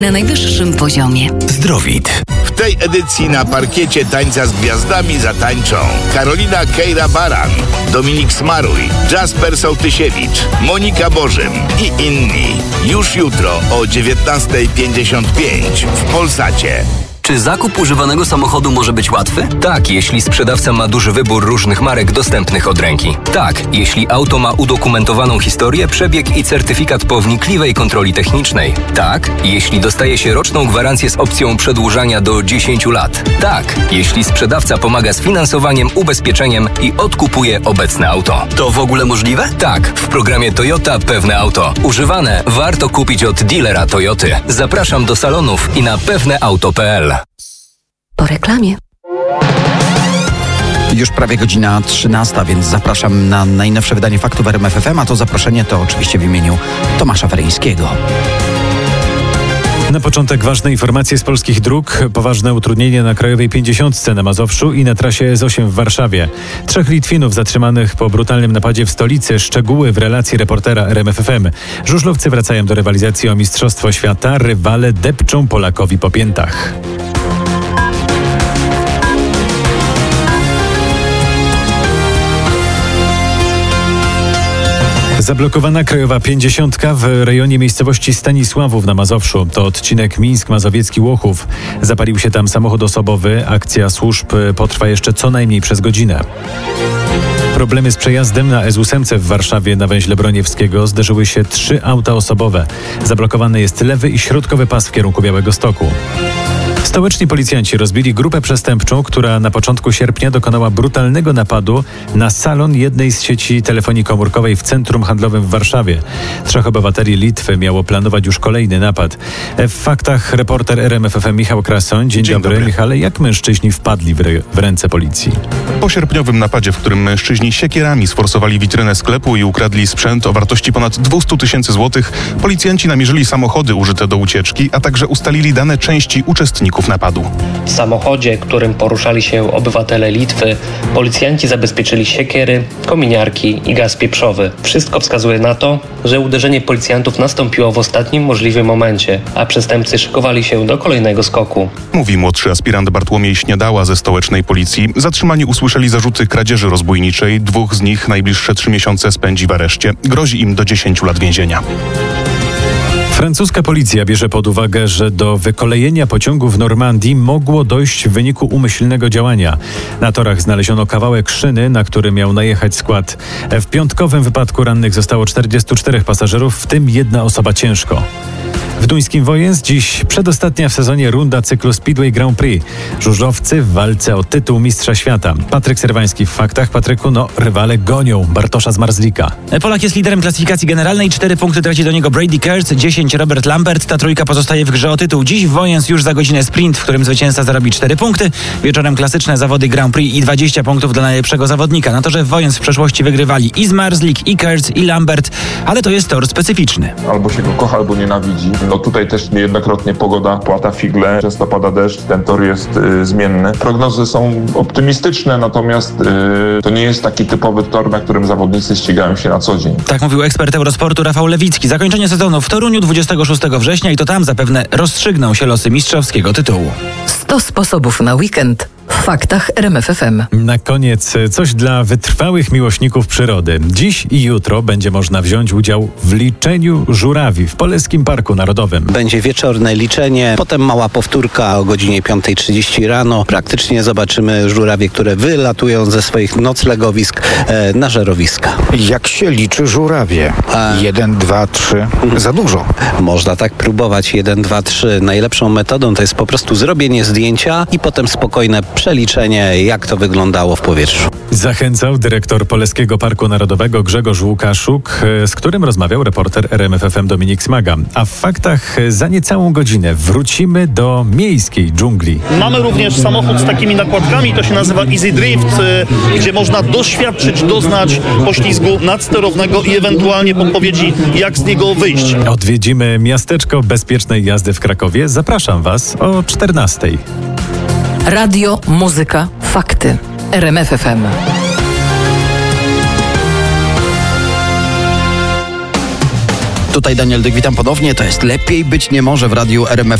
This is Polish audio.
na najwyższym poziomie. Zdrowit. W tej edycji na parkiecie Tańca z Gwiazdami zatańczą Karolina Kejra-Baran, Dominik Smaruj, Jasper Sołtysiewicz, Monika Bożym i inni. Już jutro o 19:55 w Polsacie. Czy zakup używanego samochodu może być łatwy? Tak, jeśli sprzedawca ma duży wybór różnych marek dostępnych od ręki. Tak, jeśli auto ma udokumentowaną historię, przebieg i certyfikat po wnikliwej kontroli technicznej. Tak, jeśli dostaje się roczną gwarancję z opcją przedłużania do 10 lat. Tak, jeśli sprzedawca pomaga z finansowaniem, ubezpieczeniem i odkupuje obecne auto. To w ogóle możliwe? Tak, w programie Toyota Pewne Auto. Używane warto kupić od dealera Toyoty. Zapraszam do salonów i na pewneauto.pl. Po reklamie. Już prawie godzina 13, więc zapraszam na najnowsze wydanie faktów RMF FM, a to zaproszenie to oczywiście w imieniu Tomasza Weryńskiego. Na początek ważne informacje z polskich dróg. Poważne utrudnienie na Krajowej 50 na Mazowszu i na trasie S8 w Warszawie. 3 Litwinów zatrzymanych po brutalnym napadzie w stolicy. Szczegóły w relacji reportera RMF FM. Żużlowcy wracają do rywalizacji o Mistrzostwo Świata. Rywale depczą Polakowi po piętach. Zablokowana Krajowa 50 w rejonie miejscowości Stanisławów na Mazowszu. To odcinek Mińsk Mazowiecki-Łochów. Zapalił się tam samochód osobowy. Akcja służb potrwa jeszcze co najmniej przez godzinę. Problemy z przejazdem na S8 w Warszawie na węźle Broniewskiego. Zderzyły się 3 auta osobowe. Zablokowany jest lewy i środkowy pas w kierunku Białegostoku. Stołeczni policjanci rozbili grupę przestępczą, która na początku sierpnia dokonała brutalnego napadu na salon jednej z sieci telefonii komórkowej w centrum handlowym w Warszawie. 3 obywateli Litwy miało planować już kolejny napad. W faktach reporter RMF FM Michał Krasoń. Dzień dobry. Michale, jak mężczyźni wpadli w ręce policji? Po sierpniowym napadzie, w którym mężczyźni siekierami sforsowali witrynę sklepu i ukradli sprzęt o wartości ponad 200 000 złotych, policjanci namierzyli samochody użyte do ucieczki, a także ustalili dane części uczestników napadu. W samochodzie, którym poruszali się obywatele Litwy, policjanci zabezpieczyli siekiery, kominiarki i gaz pieprzowy. Wszystko wskazuje na to, że uderzenie policjantów nastąpiło w ostatnim możliwym momencie, a przestępcy szykowali się do kolejnego skoku. Mówi młodszy aspirant Bartłomiej Śniadała ze stołecznej policji. Zatrzymani usłyszeli zarzuty kradzieży rozbójniczej. 2 z nich najbliższe 3 miesiące spędzi w areszcie. Grozi im do 10 lat więzienia. Francuska policja bierze pod uwagę, że do wykolejenia pociągu w Normandii mogło dojść w wyniku umyślnego działania. Na torach znaleziono kawałek szyny, na który miał najechać skład. W piątkowym wypadku rannych zostało 44 pasażerów, w tym 1 osoba ciężko. W duńskim Wojens dziś przedostatnia w sezonie runda cyklu Speedway Grand Prix. Żużlowcy w walce o tytuł mistrza świata. Patryk Serwański w faktach. Patryku, rywale gonią Bartosza z Marzlika. Polak jest liderem klasyfikacji generalnej. 4 punkty traci do niego Brady Kurtz, 10 Robert Lambert. Ta trójka pozostaje w grze o tytuł. Dziś w Wojens już za godzinę sprint, w którym zwycięzca zarobi 4 punkty. Wieczorem klasyczne zawody Grand Prix i 20 punktów dla najlepszego zawodnika. Na torze w Wojens w przeszłości wygrywali i Zmarzlik, i Kurtz, i Lambert, ale to jest tor specyficzny. Albo się go kocha, albo nienawidzi. Tutaj też niejednokrotnie pogoda płata figle, często pada deszcz, ten tor jest zmienny. Prognozy są optymistyczne, natomiast to nie jest taki typowy tor, na którym zawodnicy ścigają się na co dzień. Tak mówił ekspert Eurosportu Rafał Lewicki. Zakończenie sezonu w Toruniu 26 września i to tam zapewne rozstrzygną się losy mistrzowskiego tytułu. 100 sposobów na weekend w faktach RMF FM. Na koniec coś dla wytrwałych miłośników przyrody. Dziś i jutro będzie można wziąć udział w liczeniu żurawi w Polskim Parku Narodowym. Będzie wieczorne liczenie, potem mała powtórka o godzinie 5:30 rano. Praktycznie zobaczymy żurawie, które wylatują ze swoich noclegowisk na żerowiska. Jak się liczy żurawie? 1, 2, 3. Za dużo. Można tak próbować. 1, 2, 3. Najlepszą metodą to jest po prostu zrobienie zdjęcia i potem spokojne przeliczenie, jak to wyglądało w powietrzu. Zachęcał dyrektor Polskiego Parku Narodowego Grzegorz Łukaszuk, z którym rozmawiał reporter RMF FM Dominik Smaga. A w faktach za niecałą godzinę wrócimy do miejskiej dżungli. Mamy również samochód z takimi nakładkami, to się nazywa Easy Drift, gdzie można doświadczyć, doznać poślizgu nadsterownego i ewentualnie podpowiedzi, jak z niego wyjść. Odwiedzimy miasteczko bezpiecznej jazdy w Krakowie. Zapraszam Was o 14:00. Radio, muzyka, fakty. RMF FM. Tutaj Daniel Dyk, witam ponownie. To jest Lepiej być nie może w radiu RMF